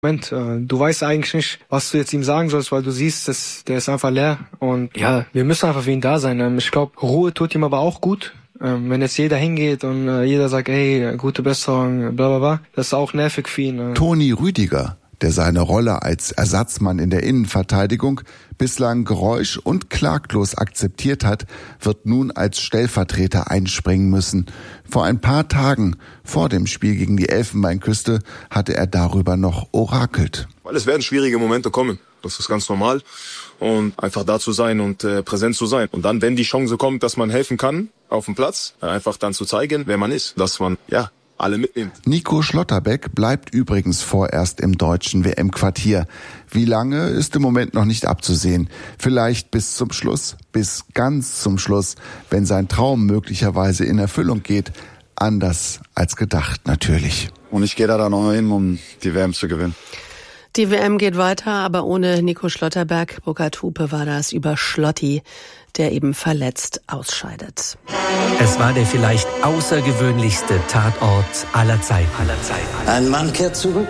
Moment, du weißt eigentlich nicht, was du jetzt ihm sagen sollst, weil du siehst, der ist einfach leer. Und ja, wir müssen einfach für ihn da sein. Ich glaube, Ruhe tut ihm aber auch gut. Wenn jetzt jeder hingeht und jeder sagt, ey, gute Besserung, bla bla bla, das ist auch nervig für ihn. Toni Rüdiger, der seine Rolle als Ersatzmann in der Innenverteidigung bislang geräusch- und klaglos akzeptiert hat, wird nun als Stellvertreter einspringen müssen. Vor ein paar Tagen, vor dem Spiel gegen die Elfenbeinküste, hatte er darüber noch orakelt. Weil es werden schwierige Momente kommen. Das ist ganz normal. Und einfach da zu sein und präsent zu sein. Und dann, wenn die Chance kommt, dass man helfen kann auf dem Platz, einfach dann zu zeigen, wer man ist. Dass man, alle mitnimmt. Nico Schlotterbeck bleibt übrigens vorerst im deutschen WM-Quartier. Wie lange, ist im Moment noch nicht abzusehen. Vielleicht bis zum Schluss, bis ganz zum Schluss, wenn sein Traum möglicherweise in Erfüllung geht. Anders als gedacht natürlich. Und ich gehe da dann noch hin, um die WM zu gewinnen. Die WM geht weiter, aber ohne Nico Schlotterbeck. Burkhard Hupe war das über Schlotti, der eben verletzt ausscheidet. Es war der vielleicht außergewöhnlichste Tatort aller Zeiten. Ein Mann kehrt zurück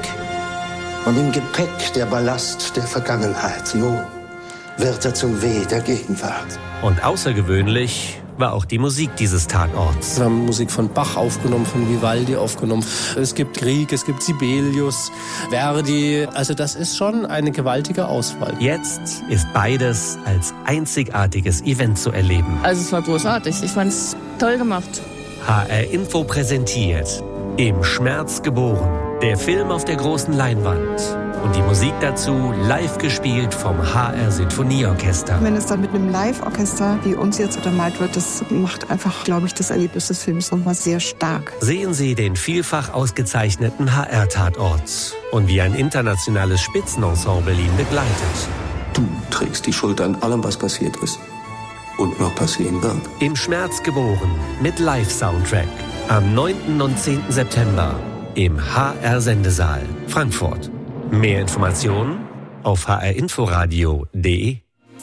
und im Gepäck der Ballast der Vergangenheit. Nun wird er zum Weh der Gegenwart. Und außergewöhnlich war auch die Musik dieses Tatorts. Wir haben Musik von Bach aufgenommen, von Vivaldi aufgenommen. Es gibt Grieg, es gibt Sibelius, Verdi. Also das ist schon eine gewaltige Auswahl. Jetzt ist beides als einzigartiges Event zu erleben. Also es war großartig. Ich fand es toll gemacht. HR Info präsentiert Im Schmerz geboren. Der Film auf der großen Leinwand. Und die Musik dazu live gespielt vom HR Sinfonieorchester. Wenn es dann mit einem Live-Orchester wie uns jetzt untermalt wird, das macht einfach, glaube ich, das Erlebnis des Films nochmal sehr stark. Sehen Sie den vielfach ausgezeichneten HR-Tatort und wie ein internationales Spitzenensemble ihn begleitet. Du trägst die Schuld an allem, was passiert ist und noch passieren wird. Im Schmerz geboren mit Live-Soundtrack. Am 9. und 10. September im HR-Sendesaal Frankfurt. Mehr Informationen auf hrinforadio.de.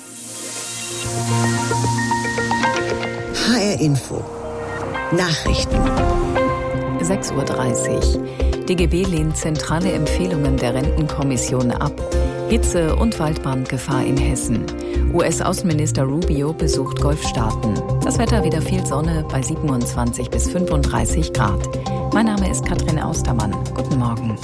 HR Info. Nachrichten. 6:30 Uhr. DGB lehnt zentrale Empfehlungen der Rentenkommission ab. Hitze- und Waldbrandgefahr in Hessen. US-Außenminister Rubio besucht Golfstaaten. Das Wetter wieder viel Sonne bei 27 bis 35 Grad. Mein Name ist Katrin Austermann. Guten Morgen.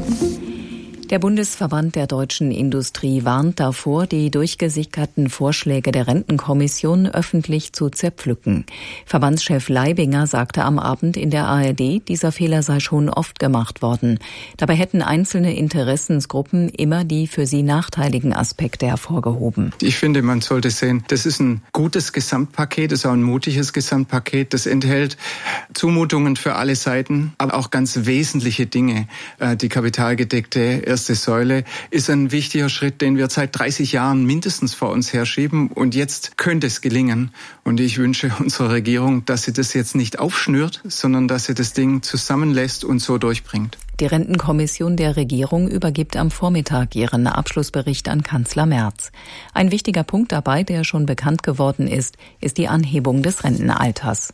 Der Bundesverband der deutschen Industrie warnt davor, die durchgesickerten Vorschläge der Rentenkommission öffentlich zu zerpflücken. Verbandschef Leibinger sagte am Abend in der ARD, dieser Fehler sei schon oft gemacht worden. Dabei hätten einzelne Interessensgruppen immer die für sie nachteiligen Aspekte hervorgehoben. Ich finde, man sollte sehen, das ist ein gutes Gesamtpaket, das ist auch ein mutiges Gesamtpaket. Das enthält Zumutungen für alle Seiten, aber auch ganz wesentliche Dinge. Die kapitalgedeckte erste Säule ist ein wichtiger Schritt, den wir seit 30 Jahren mindestens vor uns herschieben. Und jetzt könnte es gelingen. Und ich wünsche unserer Regierung, dass sie das jetzt nicht aufschnürt, sondern dass sie das Ding zusammenlässt und so durchbringt. Die Rentenkommission der Regierung übergibt am Vormittag ihren Abschlussbericht an Kanzler Merz. Ein wichtiger Punkt dabei, der schon bekannt geworden ist die Anhebung des Rentenalters.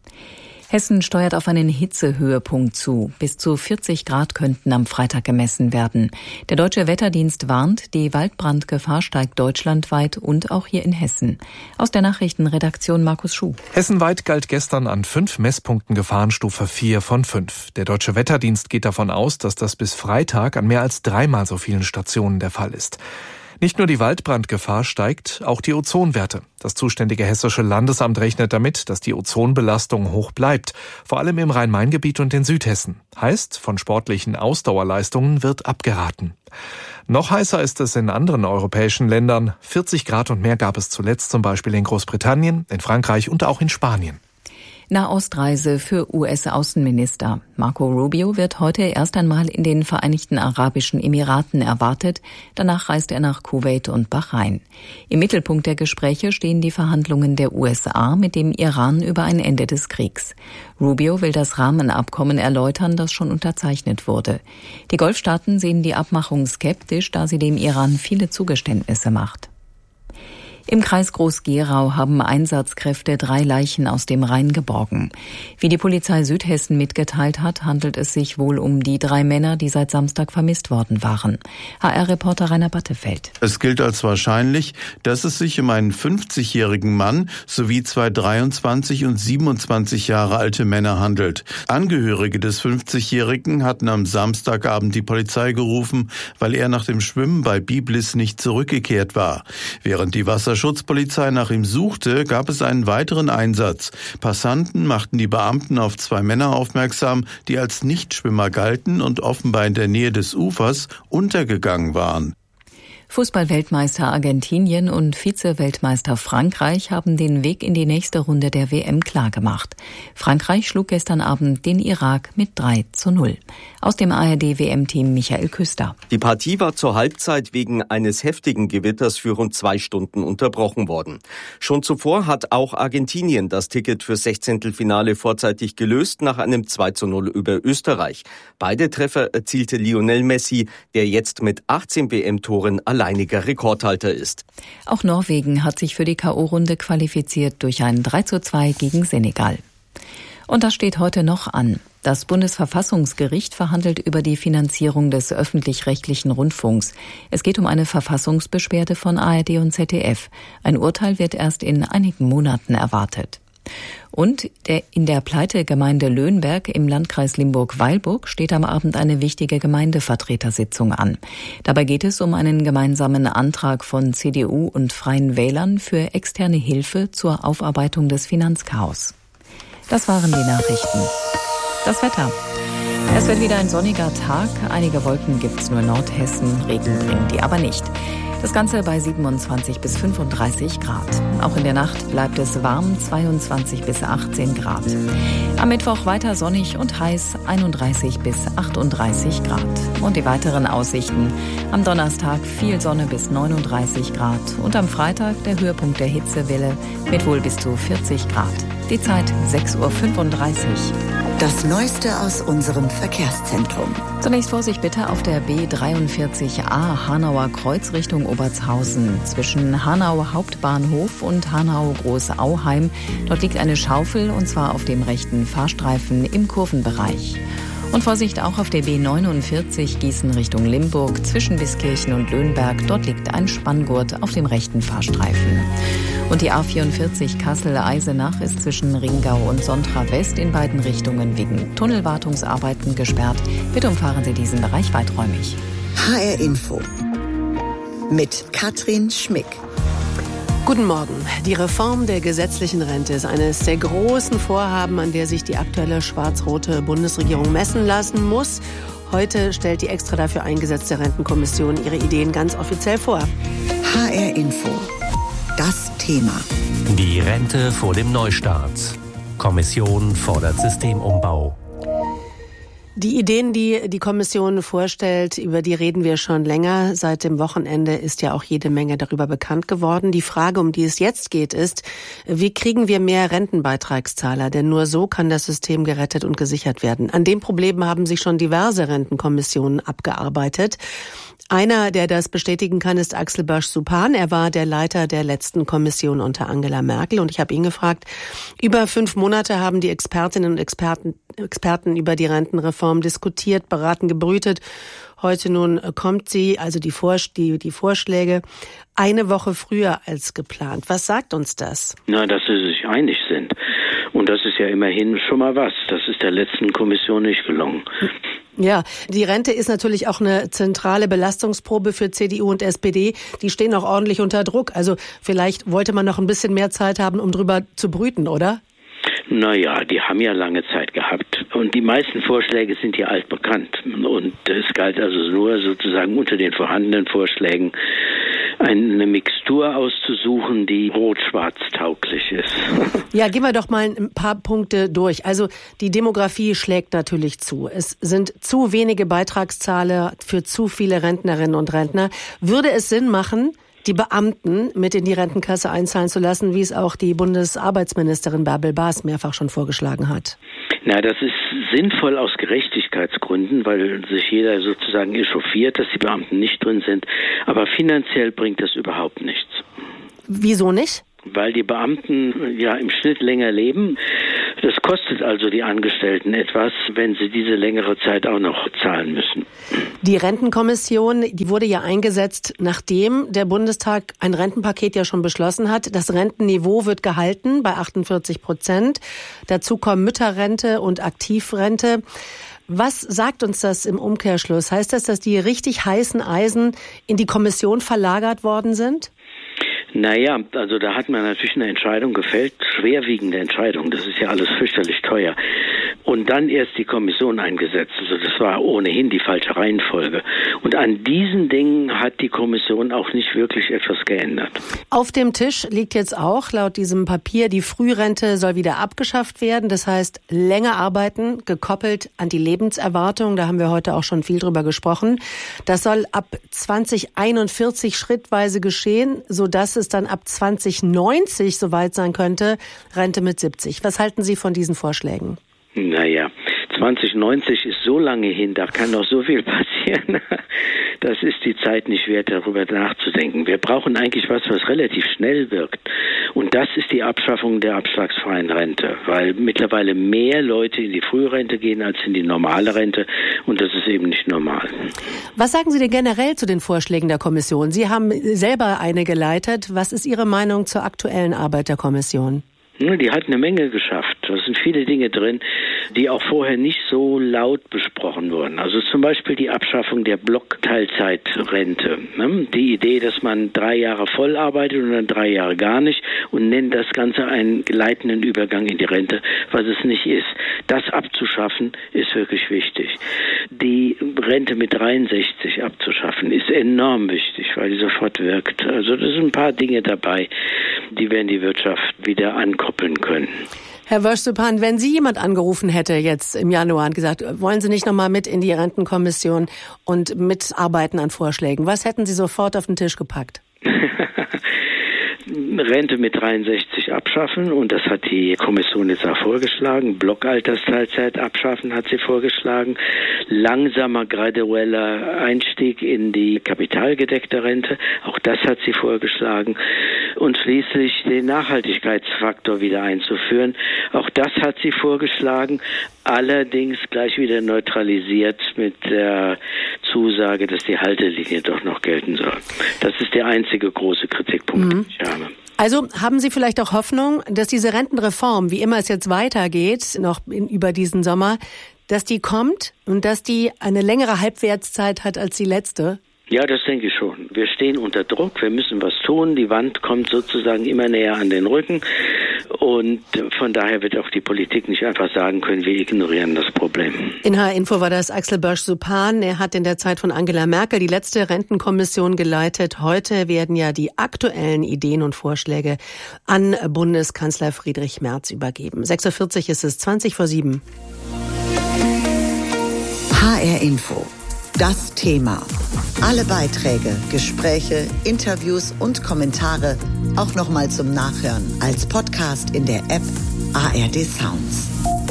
Hessen steuert auf einen Hitzehöhepunkt zu. Bis zu 40 Grad könnten am Freitag gemessen werden. Der Deutsche Wetterdienst warnt, die Waldbrandgefahr steigt deutschlandweit und auch hier in Hessen. Aus der Nachrichtenredaktion Markus Schuh. Hessenweit galt gestern an 5 Messpunkten Gefahrenstufe 4 von 5. Der Deutsche Wetterdienst geht davon aus, dass das bis Freitag an mehr als 3-mal so vielen Stationen der Fall ist. Nicht nur die Waldbrandgefahr steigt, auch die Ozonwerte. Das zuständige Hessische Landesamt rechnet damit, dass die Ozonbelastung hoch bleibt, vor allem im Rhein-Main-Gebiet und in Südhessen. Heißt, von sportlichen Ausdauerleistungen wird abgeraten. Noch heißer ist es in anderen europäischen Ländern. 40 Grad und mehr gab es zuletzt zum Beispiel in Großbritannien, in Frankreich und auch in Spanien. Nahostreise für US-Außenminister. Marco Rubio wird heute erst einmal in den Vereinigten Arabischen Emiraten erwartet. Danach reist er nach Kuwait und Bahrain. Im Mittelpunkt der Gespräche stehen die Verhandlungen der USA mit dem Iran über ein Ende des Kriegs. Rubio will das Rahmenabkommen erläutern, das schon unterzeichnet wurde. Die Golfstaaten sehen die Abmachung skeptisch, da sie dem Iran viele Zugeständnisse macht. Im Kreis Groß-Gerau haben Einsatzkräfte 3 Leichen aus dem Rhein geborgen. Wie die Polizei Südhessen mitgeteilt hat, handelt es sich wohl um die 3 Männer, die seit Samstag vermisst worden waren. HR-Reporter Rainer Battefeld. Es gilt als wahrscheinlich, dass es sich um einen 50-jährigen Mann sowie 2 23 und 27 Jahre alte Männer handelt. Angehörige des 50-Jährigen hatten am Samstagabend die Polizei gerufen, weil er nach dem Schwimmen bei Biblis nicht zurückgekehrt war. Während die Wasserschutzpolizei nach ihm suchte, gab es einen weiteren Einsatz. Passanten machten die Beamten auf 2 Männer aufmerksam, die als Nichtschwimmer galten und offenbar in der Nähe des Ufers untergegangen waren. Fußball-Weltmeister Argentinien und Vize-Weltmeister Frankreich haben den Weg in die nächste Runde der WM klargemacht. Frankreich schlug gestern Abend den Irak mit 3:0. Aus dem ARD-WM-Team Michael Küster. Die Partie war zur Halbzeit wegen eines heftigen Gewitters für rund 2 Stunden unterbrochen worden. Schon zuvor hat auch Argentinien das Ticket fürs 16. vorzeitig gelöst nach einem 2:0 über Österreich. Beide Treffer erzielte Lionel Messi, der jetzt mit 18 WM-Toren alleiniger Rekordhalter ist. Auch Norwegen hat sich für die K.O.-Runde qualifiziert durch ein 3:2 gegen Senegal. Und das steht heute noch an. Das Bundesverfassungsgericht verhandelt über die Finanzierung des öffentlich-rechtlichen Rundfunks. Es geht um eine Verfassungsbeschwerde von ARD und ZDF. Ein Urteil wird erst in einigen Monaten erwartet. Und in der Pleitegemeinde Löhnberg im Landkreis Limburg-Weilburg steht am Abend eine wichtige Gemeindevertretersitzung an. Dabei geht es um einen gemeinsamen Antrag von CDU und Freien Wählern für externe Hilfe zur Aufarbeitung des Finanzchaos. Das waren die Nachrichten. Das Wetter. Es wird wieder ein sonniger Tag. Einige Wolken gibt es nur in Nordhessen. Regen bringen die aber nicht. Das Ganze bei 27 bis 35 Grad. Auch in der Nacht bleibt es warm, 22 bis 18 Grad. Am Mittwoch weiter sonnig und heiß, 31 bis 38 Grad. Und die weiteren Aussichten. Am Donnerstag viel Sonne bis 39 Grad. Und am Freitag der Höhepunkt der Hitzewelle mit wohl bis zu 40 Grad. Die Zeit 6:35 Uhr. Das Neueste aus unserem Verkehrszentrum. Zunächst Vorsicht bitte auf der B43a Hanauer Kreuz Richtung Obertshausen. Zwischen Hanau Hauptbahnhof und Hanau Großauheim. Dort liegt eine Schaufel und zwar auf dem rechten Fahrstreifen im Kurvenbereich. Und Vorsicht auch auf der B49 Gießen Richtung Limburg zwischen Biskirchen und Löhnberg. Dort liegt ein Spanngurt auf dem rechten Fahrstreifen. Und die A44 Kassel-Eisenach ist zwischen Ringau und Sontra West in beiden Richtungen wegen Tunnelwartungsarbeiten gesperrt. Bitte umfahren Sie diesen Bereich weiträumig. HR Info mit Katrin Schmick. Guten Morgen. Die Reform der gesetzlichen Rente ist eines der großen Vorhaben, an der sich die aktuelle schwarz-rote Bundesregierung messen lassen muss. Heute stellt die extra dafür eingesetzte Rentenkommission ihre Ideen ganz offiziell vor. HR Info. Das Thema. Die Rente vor dem Neustart. Kommission fordert Systemumbau. Die Ideen, die die Kommission vorstellt, über die reden wir schon länger. Seit dem Wochenende ist ja auch jede Menge darüber bekannt geworden. Die Frage, um die es jetzt geht, ist, wie kriegen wir mehr Rentenbeitragszahler? Denn nur so kann das System gerettet und gesichert werden. An dem Problem haben sich schon diverse Rentenkommissionen abgearbeitet. Einer, der das bestätigen kann, ist Axel Bösch-Supan. Er war der Leiter der letzten Kommission unter Angela Merkel. Und ich habe ihn gefragt, über 5 Monate haben die Expertinnen und Experten über die Rentenreform diskutiert, beraten, gebrütet. Heute nun kommt sie, also die Vorschläge, eine Woche früher als geplant. Was sagt uns das? Na, dass sie sich einig sind. Und das ist ja immerhin schon mal was. Das ist der letzten Kommission nicht gelungen. Ja, die Rente ist natürlich auch eine zentrale Belastungsprobe für CDU und SPD. Die stehen auch ordentlich unter Druck. Also vielleicht wollte man noch ein bisschen mehr Zeit haben, um drüber zu brüten, oder? Naja, die haben ja lange Zeit gehabt. Und die meisten Vorschläge sind ja altbekannt. Und es galt also nur sozusagen unter den vorhandenen Vorschlägen eine Mixtur auszusuchen, die rot-schwarz tauglich ist. Ja, gehen wir doch mal ein paar Punkte durch. Also die Demografie schlägt natürlich zu. Es sind zu wenige Beitragszahler für zu viele Rentnerinnen und Rentner. Würde es Sinn machen, die Beamten mit in die Rentenkasse einzahlen zu lassen, wie es auch die Bundesarbeitsministerin Bärbel Baas mehrfach schon vorgeschlagen hat? Na, das ist sinnvoll aus Gerechtigkeitsgründen, weil sich jeder sozusagen echauffiert, dass die Beamten nicht drin sind. Aber finanziell bringt das überhaupt nichts. Wieso nicht? Weil die Beamten ja im Schnitt länger leben. Das kostet also die Angestellten etwas, wenn sie diese längere Zeit auch noch zahlen müssen. Die Rentenkommission, die wurde ja eingesetzt, nachdem der Bundestag ein Rentenpaket ja schon beschlossen hat. Das Rentenniveau wird gehalten bei 48%. Dazu kommen Mütterrente und Aktivrente. Was sagt uns das im Umkehrschluss? Heißt das, dass die richtig heißen Eisen in die Kommission verlagert worden sind? Naja, also da hat man natürlich eine Entscheidung gefällt, schwerwiegende Entscheidung, das ist ja alles fürchterlich teuer. Und dann erst die Kommission eingesetzt, also das war ohnehin die falsche Reihenfolge. Und an diesen Dingen hat die Kommission auch nicht wirklich etwas geändert. Auf dem Tisch liegt jetzt auch laut diesem Papier, die Frührente soll wieder abgeschafft werden. Das heißt, länger arbeiten, gekoppelt an die Lebenserwartung. Da haben wir heute auch schon viel drüber gesprochen. Das soll ab 2041 schrittweise geschehen, sodass es dann ab 2090 soweit sein könnte, Rente mit 70. Was halten Sie von diesen Vorschlägen? Naja, 2090 ist so lange hin, da kann noch so viel passieren. Das ist die Zeit nicht wert, darüber nachzudenken. Wir brauchen eigentlich was relativ schnell wirkt. Und das ist die Abschaffung der abschlagsfreien Rente, weil mittlerweile mehr Leute in die Frührente gehen als in die normale Rente. Und das ist eben nicht normal. Was sagen Sie denn generell zu den Vorschlägen der Kommission? Sie haben selber eine geleitet. Was ist Ihre Meinung zur aktuellen Arbeit der Kommission? Die hat eine Menge geschafft. Da sind viele Dinge drin, die auch vorher nicht so laut besprochen wurden. Also zum Beispiel die Abschaffung der Blockteilzeitrente. Die Idee, dass man 3 Jahre voll arbeitet und dann 3 Jahre gar nicht und nennt das Ganze einen gleitenden Übergang in die Rente, was es nicht ist. Das abzuschaffen ist wirklich wichtig. Die Rente mit 63 abzuschaffen ist enorm wichtig, weil die sofort wirkt. Also das sind ein paar Dinge dabei, die werden die Wirtschaft wieder ankoppeln können. Herr Wösch-Süphan, wenn Sie jemand angerufen hätte jetzt im Januar und gesagt, wollen Sie nicht nochmal mit in die Rentenkommission und mitarbeiten an Vorschlägen, was hätten Sie sofort auf den Tisch gepackt? Rente mit 63 abschaffen und das hat die Kommission jetzt auch vorgeschlagen. Blockaltersteilzeit abschaffen hat sie vorgeschlagen. Langsamer gradueller Einstieg in die kapitalgedeckte Rente, auch das hat sie vorgeschlagen. Und schließlich den Nachhaltigkeitsfaktor wieder einzuführen, auch das hat sie vorgeschlagen. Allerdings gleich wieder neutralisiert mit der Zusage, dass die Haltelinie doch noch gelten soll. Das ist der einzige große Kritikpunkt, den ich habe. Also haben Sie vielleicht auch Hoffnung, dass diese Rentenreform, wie immer es jetzt weitergeht, noch über diesen Sommer, dass die kommt und dass die eine längere Halbwertszeit hat als die letzte? Ja, das denke ich schon. Wir stehen unter Druck, wir müssen was tun. Die Wand kommt sozusagen immer näher an den Rücken. Und von daher wird auch die Politik nicht einfach sagen können, wir ignorieren das Problem. In HR Info war das Axel Bösch-Süphan. Er hat in der Zeit von Angela Merkel die letzte Rentenkommission geleitet. Heute werden ja die aktuellen Ideen und Vorschläge an Bundeskanzler Friedrich Merz übergeben. 6:40 ist es, 6:20. HR Info. Das Thema. Alle Beiträge, Gespräche, Interviews und Kommentare auch nochmal zum Nachhören als Podcast in der App ARD Sounds.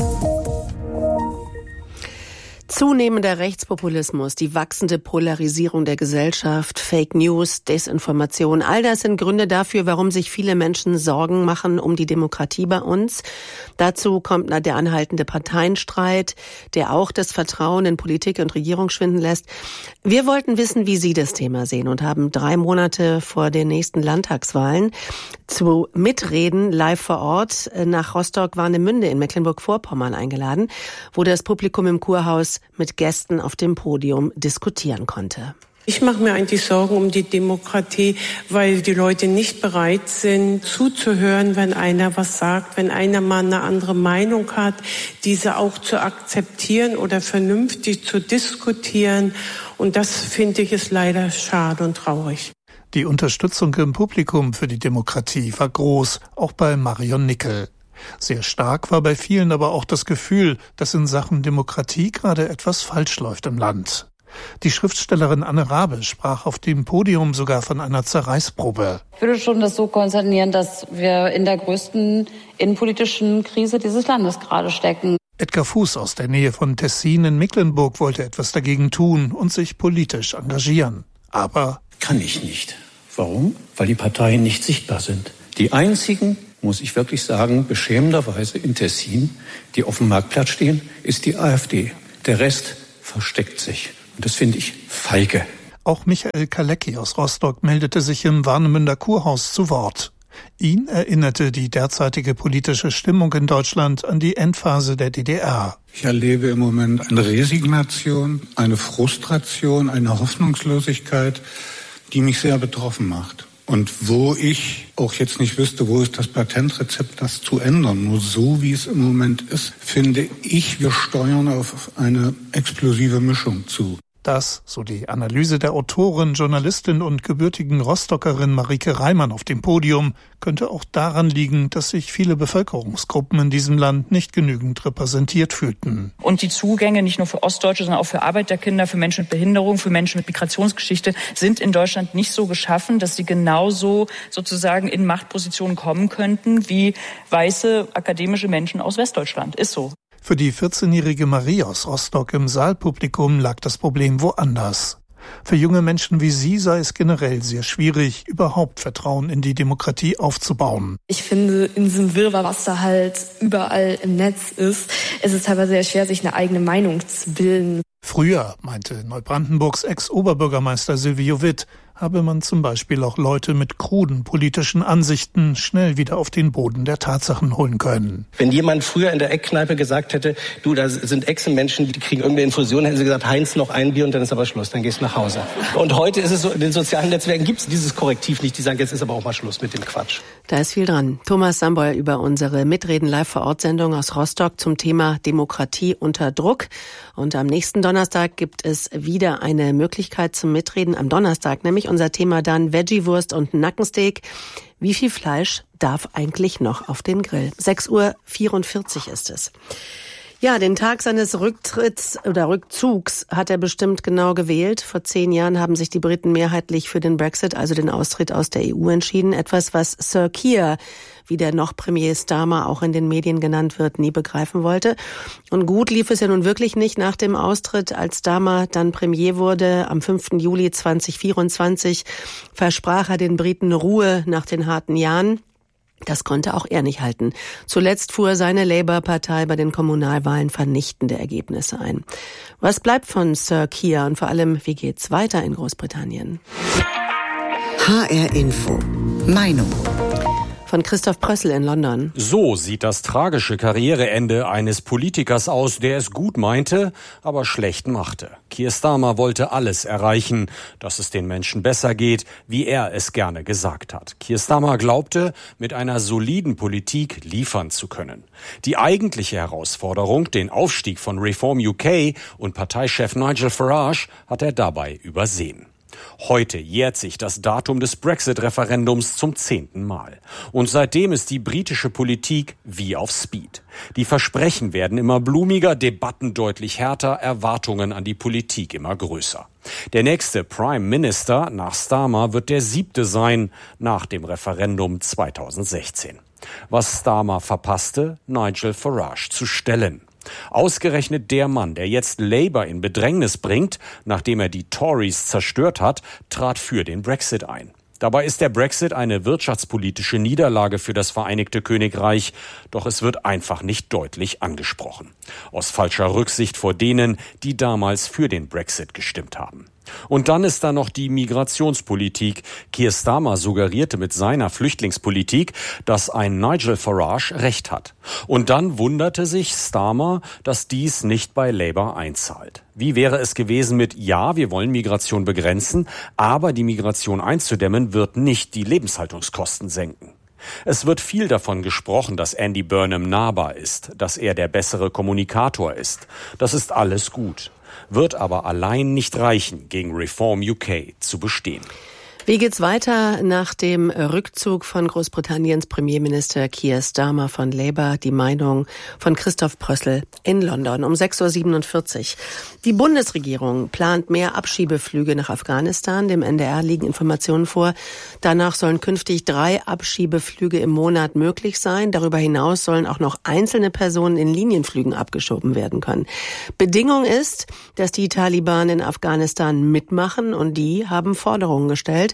Zunehmender Rechtspopulismus, die wachsende Polarisierung der Gesellschaft, Fake News, Desinformation, all das sind Gründe dafür, warum sich viele Menschen Sorgen machen um die Demokratie bei uns. Dazu kommt der anhaltende Parteienstreit, der auch das Vertrauen in Politik und Regierung schwinden lässt. Wir wollten wissen, wie Sie das Thema sehen und haben 3 Monate vor den nächsten Landtagswahlen zu Mitreden live vor Ort nach Rostock-Warnemünde in Mecklenburg-Vorpommern eingeladen, wo das Publikum im Kurhaus mit Gästen auf dem Podium diskutieren konnte. Ich mache mir eigentlich Sorgen um die Demokratie, weil die Leute nicht bereit sind, zuzuhören, wenn einer was sagt, wenn einer mal eine andere Meinung hat, diese auch zu akzeptieren oder vernünftig zu diskutieren. Und das finde ich ist leider schade und traurig. Die Unterstützung im Publikum für die Demokratie war groß, auch bei Marion Nickel. Sehr stark war bei vielen aber auch das Gefühl, dass in Sachen Demokratie gerade etwas falsch läuft im Land. Die Schriftstellerin Anne Rabe sprach auf dem Podium sogar von einer Zerreißprobe. Ich würde schon das so konzernieren, dass wir in der größten innenpolitischen Krise dieses Landes gerade stecken. Edgar Fuß aus der Nähe von Tessin in Mecklenburg wollte etwas dagegen tun und sich politisch engagieren. Aber kann ich nicht. Warum? Weil die Parteien nicht sichtbar sind. Die einzigen, muss ich wirklich sagen, beschämenderweise in Tessin, die auf dem Marktplatz stehen, ist die AfD. Der Rest versteckt sich. Und das finde ich feige. Auch Michael Kalecki aus Rostock meldete sich im Warnemünder Kurhaus zu Wort. Ihn erinnerte die derzeitige politische Stimmung in Deutschland an die Endphase der DDR. Ich erlebe im Moment eine Resignation, eine Frustration, eine Hoffnungslosigkeit, die mich sehr betroffen macht. Und wo ich auch jetzt nicht wüsste, wo ist das Patentrezept, das zu ändern. Nur so, wie es im Moment ist, finde ich, wir steuern auf eine explosive Mischung zu. Das, so die Analyse der Autorin, Journalistin und gebürtigen Rostockerin Marike Reimann auf dem Podium, könnte auch daran liegen, dass sich viele Bevölkerungsgruppen in diesem Land nicht genügend repräsentiert fühlten. Und die Zugänge nicht nur für Ostdeutsche, sondern auch für Arbeiterkinder, für Menschen mit Behinderung, für Menschen mit Migrationsgeschichte sind in Deutschland nicht so geschaffen, dass sie genauso sozusagen in Machtpositionen kommen könnten wie weiße akademische Menschen aus Westdeutschland. Ist so. Für die 14-jährige Marie aus Rostock im Saalpublikum lag das Problem woanders. Für junge Menschen wie sie sei es generell sehr schwierig, überhaupt Vertrauen in die Demokratie aufzubauen. Ich finde, in diesem Wirrwarr, was da halt überall im Netz ist, es ist teilweise sehr schwer, sich eine eigene Meinung zu bilden. Früher, meinte Neubrandenburgs Ex-Oberbürgermeister Silvio Witt, habe man zum Beispiel auch Leute mit kruden politischen Ansichten schnell wieder auf den Boden der Tatsachen holen können. Wenn jemand früher in der Eckkneipe gesagt hätte, du, da sind Echsenmenschen, die kriegen irgendeine Infusion, hätten sie gesagt, Heinz, noch ein Bier und dann ist aber Schluss, dann gehst du nach Hause. Und heute ist es so, in den sozialen Netzwerken gibt es dieses Korrektiv nicht, die sagen, jetzt ist aber auch mal Schluss mit dem Quatsch. Da ist viel dran. Thomas Sambol über unsere Mitreden live vor Ort Sendung aus Rostock zum Thema Demokratie unter Druck. Und am nächsten Donnerstag gibt es wieder eine Möglichkeit zum Mitreden. Am Donnerstag nämlich unser Thema dann Veggie-Wurst und Nackensteak. Wie viel Fleisch darf eigentlich noch auf den Grill? 6:44 Uhr ist es. Ja, den Tag seines Rücktritts oder Rückzugs hat er bestimmt genau gewählt. Vor 10 Jahren haben sich die Briten mehrheitlich für den Brexit, also den Austritt aus der EU, entschieden. Etwas, was Sir Keir, wie der noch Premier Starmer auch in den Medien genannt wird, nie begreifen wollte. Und gut lief es ja nun wirklich nicht nach dem Austritt. Als Starmer dann Premier wurde, am 5. Juli 2024, versprach er den Briten Ruhe nach den harten Jahren. Das konnte auch er nicht halten. Zuletzt fuhr seine Labour-Partei bei den Kommunalwahlen vernichtende Ergebnisse ein. Was bleibt von Sir Keir und vor allem, wie geht's weiter in Großbritannien? HR Info. Meinung. Von Christoph Prössl in London. So sieht das tragische Karriereende eines Politikers aus, der es gut meinte, aber schlecht machte. Keir Starmer wollte alles erreichen, dass es den Menschen besser geht, wie er es gerne gesagt hat. Keir Starmer glaubte, mit einer soliden Politik liefern zu können. Die eigentliche Herausforderung, den Aufstieg von Reform UK und Parteichef Nigel Farage, hat er dabei übersehen. Heute jährt sich das Datum des Brexit-Referendums zum 10. Mal. Und seitdem ist die britische Politik wie auf Speed. Die Versprechen werden immer blumiger, Debatten deutlich härter, Erwartungen an die Politik immer größer. Der nächste Prime Minister nach Starmer wird der 7. sein, nach dem Referendum 2016. Was Starmer verpasste, Nigel Farage zu stellen. Ausgerechnet der Mann, der jetzt Labour in Bedrängnis bringt, nachdem er die Tories zerstört hat, trat für den Brexit ein. Dabei ist der Brexit eine wirtschaftspolitische Niederlage für das Vereinigte Königreich, doch es wird einfach nicht deutlich angesprochen. Aus falscher Rücksicht vor denen, die damals für den Brexit gestimmt haben. Und dann ist da noch die Migrationspolitik. Keir Starmer suggerierte mit seiner Flüchtlingspolitik, dass ein Nigel Farage recht hat. Und dann wunderte sich Starmer, dass dies nicht bei Labour einzahlt. Wie wäre es gewesen mit, ja, wir wollen Migration begrenzen, aber die Migration einzudämmen wird nicht die Lebenshaltungskosten senken. Es wird viel davon gesprochen, dass Andy Burnham nahbar ist, dass er der bessere Kommunikator ist. Das ist alles gut. Wird aber allein nicht reichen, gegen Reform UK zu bestehen. Wie geht's weiter nach dem Rückzug von Großbritanniens Premierminister Keir Starmer von Labour? Die Meinung von Christoph Prössl in London um 6:47 Uhr. Die Bundesregierung plant mehr Abschiebeflüge nach Afghanistan. Dem NDR liegen Informationen vor. Danach sollen künftig 3 Abschiebeflüge im Monat möglich sein. Darüber hinaus sollen auch noch einzelne Personen in Linienflügen abgeschoben werden können. Bedingung ist, dass die Taliban in Afghanistan mitmachen und die haben Forderungen gestellt.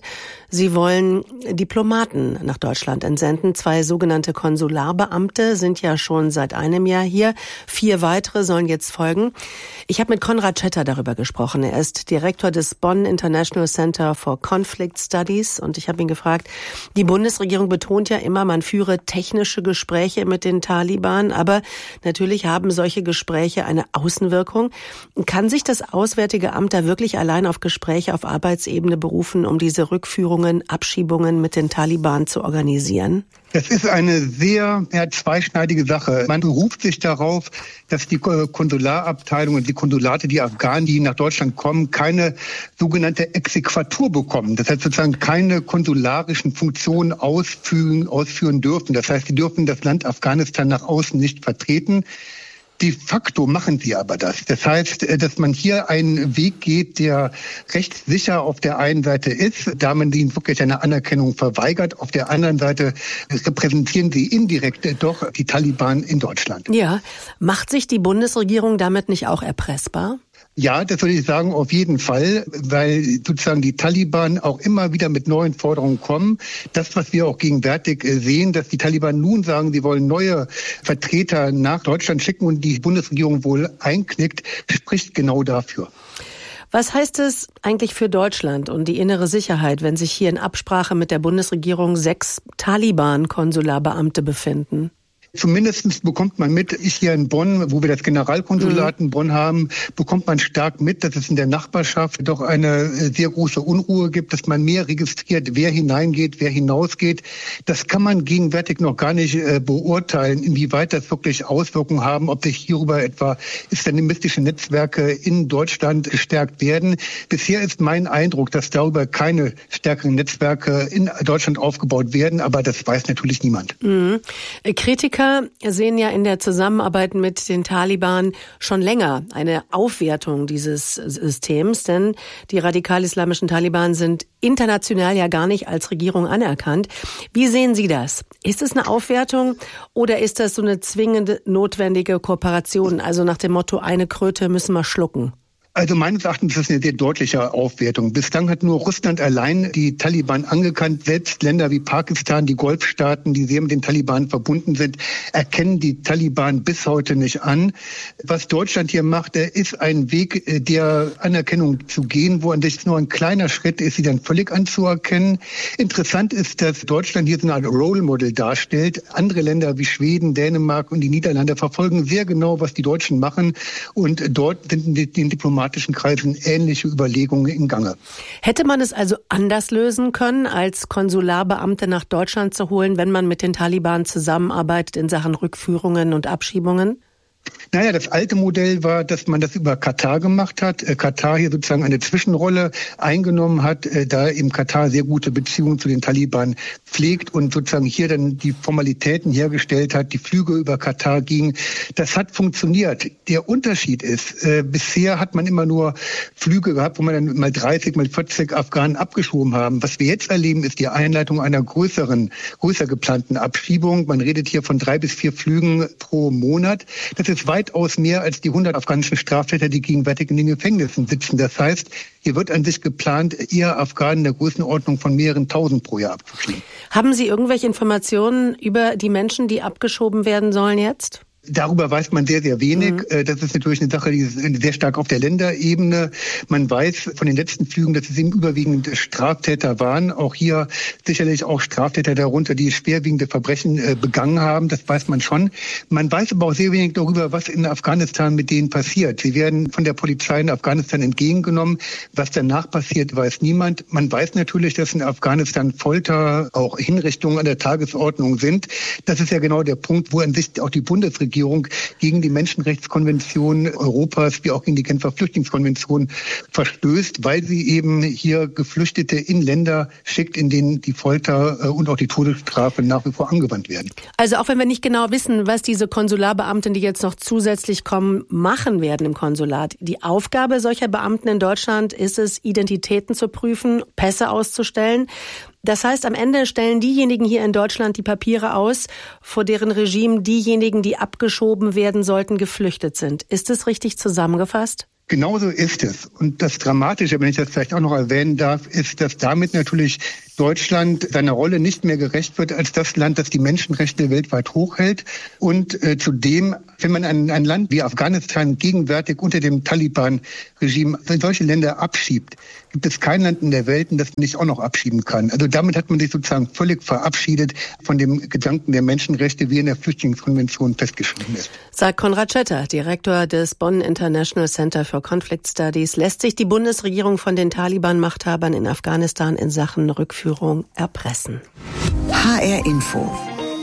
vorgestellt. Sie wollen Diplomaten nach Deutschland entsenden. 2 sogenannte Konsularbeamte sind ja schon seit einem Jahr hier. 4 weitere sollen jetzt folgen. Ich habe mit Konrad Schetter darüber gesprochen. Er ist Direktor des Bonn International Center for Conflict Studies und ich habe ihn gefragt, die Bundesregierung betont ja immer, man führe technische Gespräche mit den Taliban, aber natürlich haben solche Gespräche eine Außenwirkung. Kann sich das Auswärtige Amt da wirklich allein auf Gespräche auf Arbeitsebene berufen, um diese Rückführungen, Abschiebungen mit den Taliban zu organisieren? Das ist eine sehr zweischneidige Sache. Man beruft sich darauf, dass die Konsularabteilung und die Konsulate, die Afghanen, die nach Deutschland kommen, keine sogenannte Exequatur bekommen. Das heißt sozusagen keine konsularischen Funktionen ausführen dürfen. Das heißt, sie dürfen das Land Afghanistan nach außen nicht vertreten. De facto machen sie aber das. Das heißt, dass man hier einen Weg geht, der recht sicher auf der einen Seite ist, da man ihnen wirklich eine Anerkennung verweigert. Auf der anderen Seite repräsentieren sie indirekt doch die Taliban in Deutschland. Ja, macht sich die Bundesregierung damit nicht auch erpressbar? Ja, das würde ich sagen, auf jeden Fall, weil sozusagen die Taliban auch immer wieder mit neuen Forderungen kommen. Das, was wir auch gegenwärtig sehen, dass die Taliban nun sagen, sie wollen neue Vertreter nach Deutschland schicken und die Bundesregierung wohl einknickt, spricht genau dafür. Was heißt es eigentlich für Deutschland und die innere Sicherheit, wenn sich hier in Absprache mit der Bundesregierung 6 Taliban-Konsularbeamte befinden? Zumindest bekommt man mit, ich hier in Bonn, wo wir das Generalkonsulat in Bonn haben, bekommt man stark mit, dass es in der Nachbarschaft doch eine sehr große Unruhe gibt, dass man mehr registriert, wer hineingeht, wer hinausgeht. Das kann man gegenwärtig noch gar nicht beurteilen, inwieweit das wirklich Auswirkungen haben, ob sich hierüber etwa islamistische Netzwerke in Deutschland gestärkt werden. Bisher ist mein Eindruck, dass darüber keine stärkeren Netzwerke in Deutschland aufgebaut werden, aber das weiß natürlich niemand. Kritiker sehen ja in der Zusammenarbeit mit den Taliban schon länger eine Aufwertung dieses Systems, denn die radikal-islamischen Taliban sind international ja gar nicht als Regierung anerkannt. Wie sehen Sie das? Ist es eine Aufwertung oder ist das so eine zwingende, notwendige Kooperation? Also nach dem Motto, eine Kröte müssen wir schlucken. Also meines Erachtens ist das eine sehr deutliche Aufwertung. Bislang hat nur Russland allein die Taliban anerkannt. Selbst Länder wie Pakistan, die Golfstaaten, die sehr mit den Taliban verbunden sind, erkennen die Taliban bis heute nicht an. Was Deutschland hier macht, ist ein Weg der Anerkennung zu gehen, wo an sich nur ein kleiner Schritt ist, sie dann völlig anzuerkennen. Interessant ist, dass Deutschland hier so eine Art Role Model darstellt. Andere Länder wie Schweden, Dänemark und die Niederlande verfolgen sehr genau, was die Deutschen machen. Und dort sind in den diplomatischen Kreisen ähnliche Überlegungen in Gange. Hätte man es also anders lösen können, als Konsularbeamte nach Deutschland zu holen, wenn man mit den Taliban zusammenarbeitet in Sachen Rückführungen und Abschiebungen? Naja, das alte Modell war, dass man das über Katar gemacht hat. Katar hier sozusagen eine Zwischenrolle eingenommen hat, da eben Katar sehr gute Beziehungen zu den Taliban pflegt und sozusagen hier dann die Formalitäten hergestellt hat, die Flüge über Katar gingen. Das hat funktioniert. Der Unterschied ist, bisher hat man immer nur Flüge gehabt, wo man dann mal 30, mal 40 Afghanen abgeschoben haben. Was wir jetzt erleben, ist die Einleitung einer größer geplanten Abschiebung. Man redet hier von 3 bis 4 Flügen pro Monat. Das ist weitaus mehr als die 100 afghanischen Straftäter, die gegenwärtig in den Gefängnissen sitzen. Das heißt, hier wird an sich geplant, eher Afghanen der Größenordnung von mehreren tausend pro Jahr abzuschieben. Haben Sie irgendwelche Informationen über die Menschen, die abgeschoben werden sollen jetzt? Darüber weiß man sehr, sehr wenig. Das ist natürlich eine Sache, die ist sehr stark auf der Länderebene. Man weiß von den letzten Flügen, dass es eben überwiegend Straftäter waren. Auch hier sicherlich auch Straftäter darunter, die schwerwiegende Verbrechen begangen haben. Das weiß man schon. Man weiß aber auch sehr wenig darüber, was in Afghanistan mit denen passiert. Sie werden von der Polizei in Afghanistan entgegengenommen. Was danach passiert, weiß niemand. Man weiß natürlich, dass in Afghanistan Folter, auch Hinrichtungen an der Tagesordnung sind. Das ist ja genau der Punkt, wo an sich auch die Bundesregierung gegen die Menschenrechtskonvention Europas wie auch gegen die Genfer Flüchtlingskonvention verstößt, weil sie eben hier Geflüchtete in Länder schickt, in denen die Folter und auch die Todesstrafe nach wie vor angewandt werden. Also auch wenn wir nicht genau wissen, was diese Konsularbeamten, die jetzt noch zusätzlich kommen, machen werden im Konsulat. Die Aufgabe solcher Beamten in Deutschland ist es, Identitäten zu prüfen, Pässe auszustellen. Das heißt, am Ende stellen diejenigen hier in Deutschland die Papiere aus, vor deren Regime diejenigen, die abgeschoben werden sollten, geflüchtet sind. Ist es richtig zusammengefasst? Genauso ist es. Und das Dramatische, wenn ich das vielleicht auch noch erwähnen darf, ist, dass damit natürlich Deutschland seiner Rolle nicht mehr gerecht wird als das Land, das die Menschenrechte weltweit hochhält. Und zudem, wenn man ein Land wie Afghanistan gegenwärtig unter dem Taliban-Regime solche Länder abschiebt, gibt es kein Land in der Welt, das nicht auch noch abschieben kann. Also damit hat man sich sozusagen völlig verabschiedet von dem Gedanken der Menschenrechte, wie in der Flüchtlingskonvention festgeschrieben ist. Sagt Konrad Schetter, Direktor des Bonn International Center for Conflict Studies. Lässt sich die Bundesregierung von den Taliban-Machthabern in Afghanistan in Sachen Rückführung erpressen? HR Info.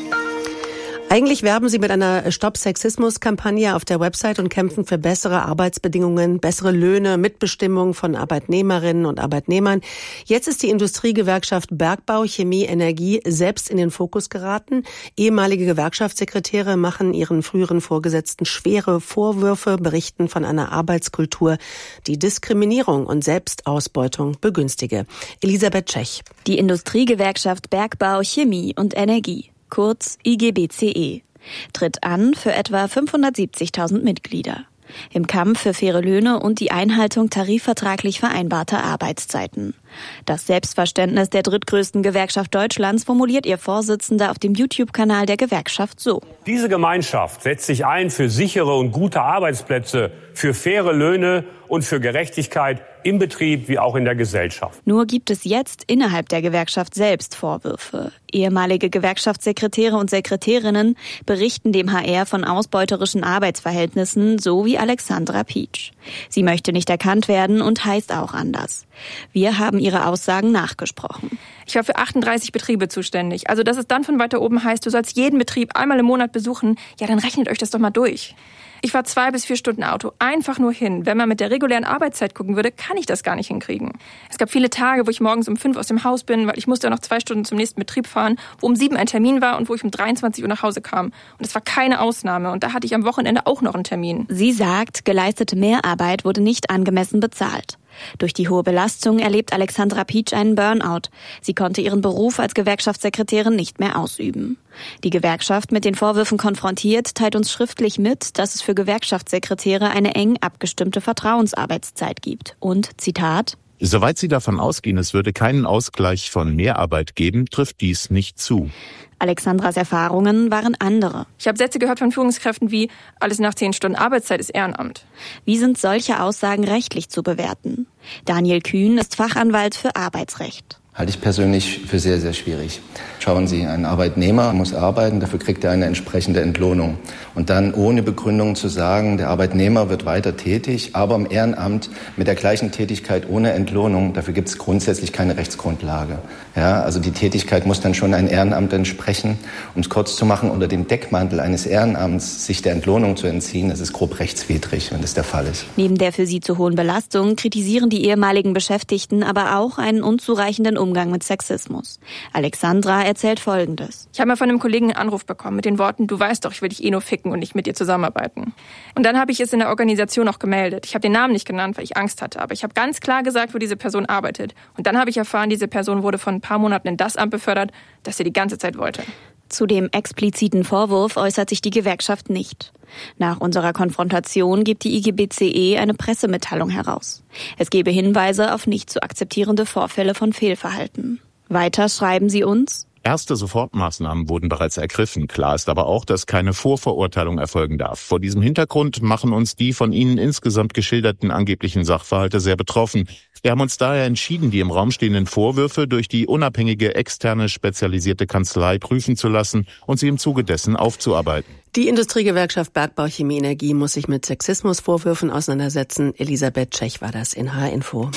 Eigentlich werben Sie mit einer Stopp-Sexismus-Kampagne auf der Website und kämpfen für bessere Arbeitsbedingungen, bessere Löhne, Mitbestimmung von Arbeitnehmerinnen und Arbeitnehmern. Jetzt ist die Industriegewerkschaft Bergbau, Chemie, Energie selbst in den Fokus geraten. Ehemalige Gewerkschaftssekretäre machen ihren früheren Vorgesetzten schwere Vorwürfe, berichten von einer Arbeitskultur, die Diskriminierung und Selbstausbeutung begünstige. Elisabeth Tschech. Die Industriegewerkschaft Bergbau, Chemie und Energie, kurz IGBCE, tritt an für etwa 570.000 Mitglieder. Im Kampf für faire Löhne und die Einhaltung tarifvertraglich vereinbarter Arbeitszeiten. Das Selbstverständnis der drittgrößten Gewerkschaft Deutschlands formuliert ihr Vorsitzender auf dem YouTube-Kanal der Gewerkschaft so. Diese Gemeinschaft setzt sich ein für sichere und gute Arbeitsplätze, für faire Löhne und für Gerechtigkeit im Betrieb wie auch in der Gesellschaft. Nur gibt es jetzt innerhalb der Gewerkschaft selbst Vorwürfe. Ehemalige Gewerkschaftssekretäre und Sekretärinnen berichten dem HR von ausbeuterischen Arbeitsverhältnissen, so wie Alexandra Pietsch. Sie möchte nicht erkannt werden und heißt auch anders. Wir haben ihre Aussagen nachgesprochen. Ich war für 38 Betriebe zuständig. Also dass es dann von weiter oben heißt, du sollst jeden Betrieb einmal im Monat besuchen, ja, dann rechnet euch das doch mal durch. Ich fahre 2 bis 4 Stunden Auto, einfach nur hin. Wenn man mit der regulären Arbeitszeit gucken würde, kann ich das gar nicht hinkriegen. Es gab viele Tage, wo ich morgens um 5 aus dem Haus bin, weil ich musste noch 2 Stunden zum nächsten Betrieb fahren, wo um 7 ein Termin war und wo ich um 23 Uhr nach Hause kam. Und es war keine Ausnahme. Und da hatte ich am Wochenende auch noch einen Termin. Sie sagt, geleistete Mehrarbeit wurde nicht angemessen bezahlt. Durch die hohe Belastung erlebt Alexandra Pietsch einen Burnout. Sie konnte ihren Beruf als Gewerkschaftssekretärin nicht mehr ausüben. Die Gewerkschaft, mit den Vorwürfen konfrontiert, teilt uns schriftlich mit, dass es für Gewerkschaftssekretäre eine eng abgestimmte Vertrauensarbeitszeit gibt. Und, Zitat, soweit Sie davon ausgehen, es würde keinen Ausgleich von Mehrarbeit geben, trifft dies nicht zu. Alexandras Erfahrungen waren andere. Ich habe Sätze gehört von Führungskräften wie, alles nach 10 Stunden Arbeitszeit ist Ehrenamt. Wie sind solche Aussagen rechtlich zu bewerten? Daniel Kühn ist Fachanwalt für Arbeitsrecht. Halte ich persönlich für sehr, sehr schwierig. Schauen Sie, ein Arbeitnehmer muss arbeiten, dafür kriegt er eine entsprechende Entlohnung. Und dann ohne Begründung zu sagen, der Arbeitnehmer wird weiter tätig, aber im Ehrenamt mit der gleichen Tätigkeit ohne Entlohnung, dafür gibt es grundsätzlich keine Rechtsgrundlage. Ja, also die Tätigkeit muss dann schon ein Ehrenamt entsprechen. Um es kurz zu machen, unter dem Deckmantel eines Ehrenamts sich der Entlohnung zu entziehen, das ist grob rechtswidrig, wenn das der Fall ist. Neben der für sie zu hohen Belastung kritisieren die ehemaligen Beschäftigten aber auch einen unzureichenden Umgang mit Sexismus. Alexandra erzählt Folgendes. Ich habe mal von einem Kollegen einen Anruf bekommen mit den Worten, du weißt doch, ich will dich eh nur ficken und nicht mit dir zusammenarbeiten. Und dann habe ich es in der Organisation auch gemeldet. Ich habe den Namen nicht genannt, weil ich Angst hatte, aber ich habe ganz klar gesagt, wo diese Person arbeitet. Und dann habe ich erfahren, diese Person wurde von ein paar Monaten in das Amt befördert, das sie die ganze Zeit wollte. Zu dem expliziten Vorwurf äußert sich die Gewerkschaft nicht. Nach unserer Konfrontation gibt die IGBCE eine Pressemitteilung heraus. Es gebe Hinweise auf nicht zu akzeptierende Vorfälle von Fehlverhalten. Weiter schreiben sie uns: Erste Sofortmaßnahmen wurden bereits ergriffen. Klar ist aber auch, dass keine Vorverurteilung erfolgen darf. Vor diesem Hintergrund machen uns die von Ihnen insgesamt geschilderten angeblichen Sachverhalte sehr betroffen. Wir haben uns daher entschieden, die im Raum stehenden Vorwürfe durch die unabhängige externe spezialisierte Kanzlei prüfen zu lassen und sie im Zuge dessen aufzuarbeiten. Die Industriegewerkschaft Bergbau, Chemie, Energie muss sich mit Sexismusvorwürfen auseinandersetzen. Elisabeth Tschech war das in HR Info.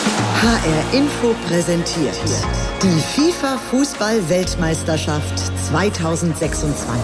HR Info präsentiert die FIFA-Fußball-Weltmeisterschaft 2026.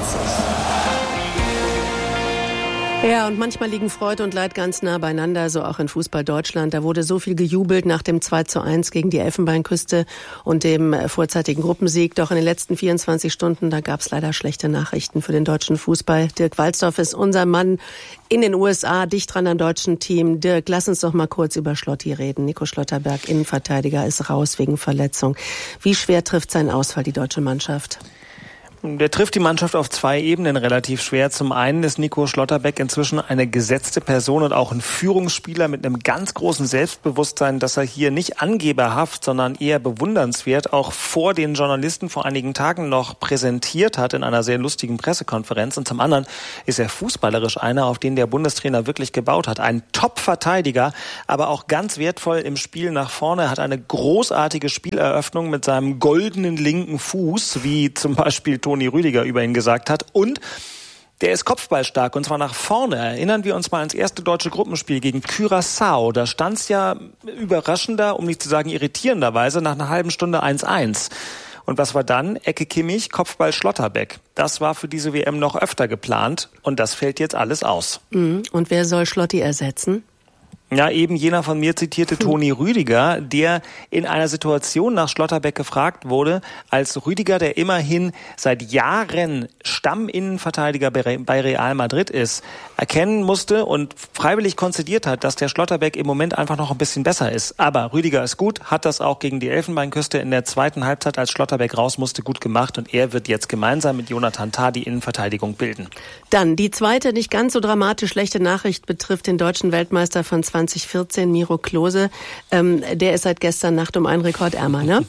Ja, und manchmal liegen Freude und Leid ganz nah beieinander, so auch in Fußball Deutschland. Da wurde so viel gejubelt nach dem 2:1 gegen die Elfenbeinküste und dem vorzeitigen Gruppensieg. Doch in den letzten 24 Stunden, da gab es leider schlechte Nachrichten für den deutschen Fußball. Dirk Walzdorf ist unser Mann in den USA, dicht dran am deutschen Team. Dirk, lass uns doch mal kurz über Schlotti reden. Nico Schlotterberg, Innenverteidiger, ist raus wegen Verletzung. Wie schwer trifft sein Ausfall die deutsche Mannschaft? Der trifft die Mannschaft auf 2 Ebenen relativ schwer. Zum einen ist Nico Schlotterbeck inzwischen eine gesetzte Person und auch ein Führungsspieler mit einem ganz großen Selbstbewusstsein, dass er hier nicht angeberhaft, sondern eher bewundernswert auch vor den Journalisten vor einigen Tagen noch präsentiert hat in einer sehr lustigen Pressekonferenz. Und zum anderen ist er fußballerisch einer, auf den der Bundestrainer wirklich gebaut hat. Ein Top-Verteidiger, aber auch ganz wertvoll im Spiel nach vorne. Er hat eine großartige Spieleröffnung mit seinem goldenen linken Fuß, wie zum Beispiel Toni Rüdiger über ihn gesagt hat. Und der ist kopfballstark, und zwar nach vorne. Erinnern wir uns mal ans erste deutsche Gruppenspiel gegen Curaçao. Da stand es ja überraschender, um nicht zu sagen irritierenderweise, nach einer halben Stunde 1-1. Und was war dann? Ecke Kimmich, Kopfball Schlotterbeck. Das war für diese WM noch öfter geplant, und das fällt jetzt alles aus. Und wer soll Schlotti ersetzen? Ja, eben jener von mir zitierte Toni Rüdiger, der in einer Situation nach Schlotterbeck gefragt wurde, als Rüdiger, der immerhin seit Jahren Stamminnenverteidiger bei Real Madrid ist, erkennen musste und freiwillig konzidiert hat, dass der Schlotterbeck im Moment einfach noch ein bisschen besser ist. Aber Rüdiger ist gut, hat das auch gegen die Elfenbeinküste in der zweiten Halbzeit, als Schlotterbeck raus musste, gut gemacht, und er wird jetzt gemeinsam mit Jonathan Tah die Innenverteidigung bilden. Dann die zweite, nicht ganz so dramatisch schlechte Nachricht betrifft den deutschen Weltmeister von 2014, Miro Klose. Der ist seit gestern Nacht um einen Rekord ärmer, ne?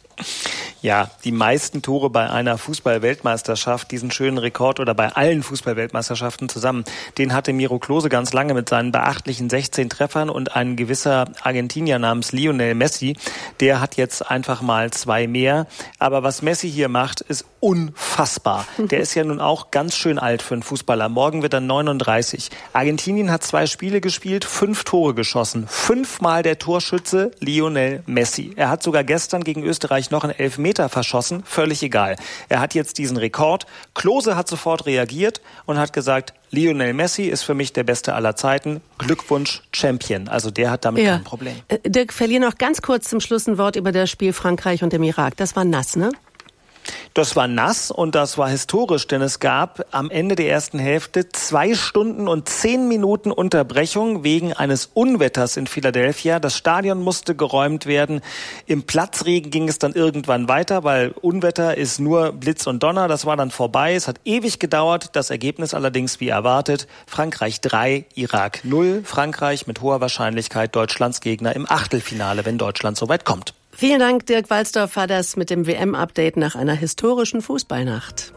Ja, die meisten Tore bei einer Fußball-Weltmeisterschaft, diesen schönen Rekord, oder bei allen Fußball-Weltmeisterschaften zusammen, den hatte Miro Klose ganz lange mit seinen beachtlichen 16 Treffern, und ein gewisser Argentinier namens Lionel Messi, der hat jetzt einfach mal 2 mehr. Aber was Messi hier macht, ist unfassbar. Der ist ja nun auch ganz schön alt für einen Fußballer. Morgen wird er 39. Argentinien hat 2 Spiele gespielt, 5 Tore geschossen. 5-mal der Torschütze Lionel Messi. Er hat sogar gestern gegen Österreich noch einen Elfmeter verschossen, völlig egal. Er hat jetzt diesen Rekord. Klose hat sofort reagiert und hat gesagt, Lionel Messi ist für mich der Beste aller Zeiten. Glückwunsch, Champion. Also der hat damit kein Problem. Dirk, verlier noch ganz kurz zum Schluss ein Wort über das Spiel Frankreich und dem Irak. Das war nass, ne? Das war nass, und das war historisch, denn es gab am Ende der ersten Hälfte 2 Stunden und 10 Minuten Unterbrechung wegen eines Unwetters in Philadelphia. Das Stadion musste geräumt werden. Im Platzregen ging es dann irgendwann weiter, weil Unwetter ist nur Blitz und Donner. Das war dann vorbei. Es hat ewig gedauert. Das Ergebnis allerdings wie erwartet. Frankreich 3, Irak 0. Frankreich mit hoher Wahrscheinlichkeit Deutschlands Gegner im Achtelfinale, wenn Deutschland soweit kommt. Vielen Dank, Dirk Walzdorf war das mit dem WM-Update nach einer historischen Fußballnacht.